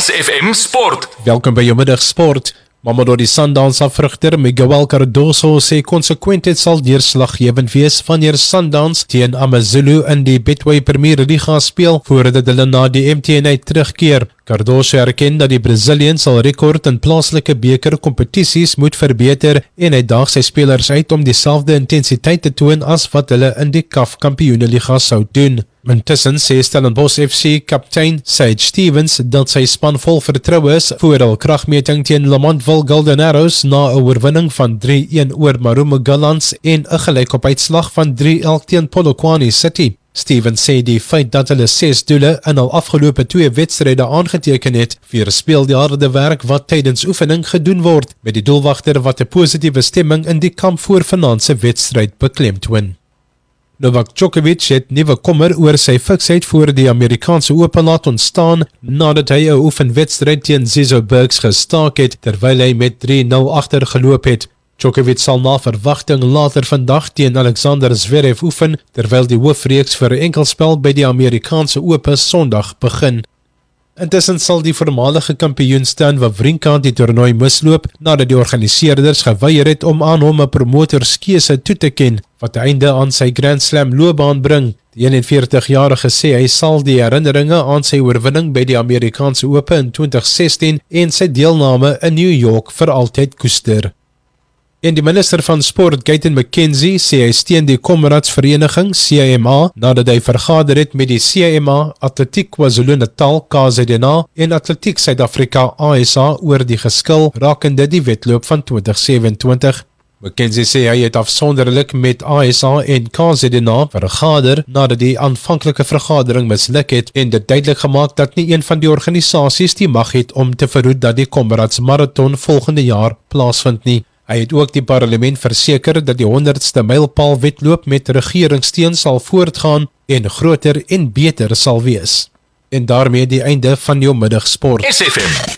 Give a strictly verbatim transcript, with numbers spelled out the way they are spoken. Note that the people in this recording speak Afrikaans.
S F M Sport. Welkom by jou middag sport. Mamelodi Sundowns afrigter Miguel Cardoso sê konsekwentheid sal deurslaggewend wees wanneer Sundowns teen AmaZulu in die Betway Premier Liga speel voordat hulle na die M T N terugkeer. Cardoso erken dat die Brazilian sal rekord in plaaslike beker kompetisies moet verbeter en hy daag sy spelers uit om dieselfde intensiteit te toon as wat hulle in die C A F Kampioenenliga sou doen. Intussen sê Stellenbosch F C kaptein Sage Stevens dat sy span vol vertroue is voor hul kragmeting teen Lamontville Golden Arrows na 'n oorwinning van drie-een oor Marumo Gallants en 'n gelykopuitslag van drie-een teen Polokwane City. Stevens sê die feit dat hulle ses doele in hul afgelope twee wedstryde aangeteken het, weerspieël die harde werk wat tydens oefening gedoen word, met die doelwagter wat 'n positiewe stemming in die kamp voor vanaand se wedstryd beklemtoon. Novak Djokovic het nuwe kommer oor sy fiksheid voor die Amerikaanse Open laat ontstaan nadat hy 'n oefenwedstryd teen Zizo Bergs gestaak het terwyl hy met drie-nul agter geloop het. Djokovic sal na verwagting later vandag teen Alexander Zverev oefen terwyl die hoofreeks vir 'n enkelspel by die Amerikaanse Open Sondag begin. Intussen sal die voormalige kampioen Stan Wawrinka die toernooi misloop nadat die organiseerders geweier het om aan hom 'n promotorskeuse toe te ken wat 'n einde aan sy Grand Slam loopbaan bring. Die eenenveertig-jarige sê hy sal die herinneringe aan sy oorwinning by die Amerikaanse Open in twintig sestien en sy deelname in New York vir altyd koester. En die minister van sport, Gayton McKenzie, sê hy steun die Komradsvereniging C M A nadat hy vergader het met die C M A, Atletiek KwaZulu-Natal K Z N A en Atletiek Suid-Afrika A S A oor die geskil rakende die wedloop van twintig sewe-en-twintig. McKenzie sê hy het afsonderlik met A S A en K Z N A vergader nadat die aanvanklike vergadering misluk het en dit duidelik gemaak dat nie een van die organisasies die mag het om te verhoed dat die Komrads Marathon volgende jaar plaasvind nie. Hy het ook die parlement verseker dat die honderdste mylpaal wedloop met regeringssteun sal voortgaan en groter en beter sal wees. En daarmee die einde van jou middagsport. S F M